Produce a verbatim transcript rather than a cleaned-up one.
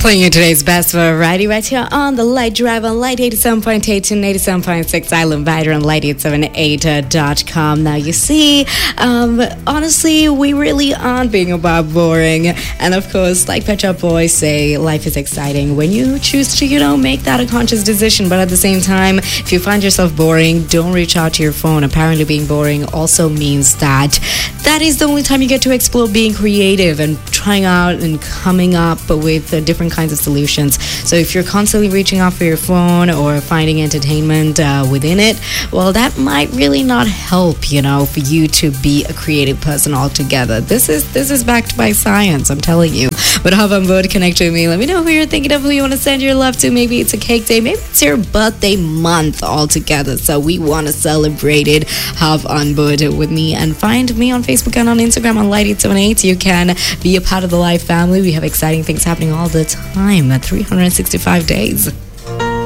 Playing you today's best variety right here on the Light Drive on Light eighty-seven point eight and eighty-seven point six Island Vider on light eight seven eight dot com. Now, you see, um, honestly, we really aren't being about boring. And of course, like Pet Shop Boys say, life is exciting when you choose to, you know, make that a conscious decision. But at the same time, if you find yourself boring, don't reach out to your phone. Apparently, being boring also means that that is the only time you get to explore being creative and trying out and coming up with uh, different kinds of solutions. So if you're constantly reaching out for your phone or finding entertainment uh, within it, well, that might really not help, you know, for you to be a creative person altogether. This is this is backed by science, I'm telling you. But hop on board, connect with me. Let me know who you're thinking of, who you want to send your love to. Maybe it's a cake day, maybe it's your birthday month altogether. So we want to celebrate it. Hop on board with me and find me on Facebook and on Instagram on Light eight seven eight. You can be a part of the Live family. We have exciting things happening all the time at three hundred sixty-five days.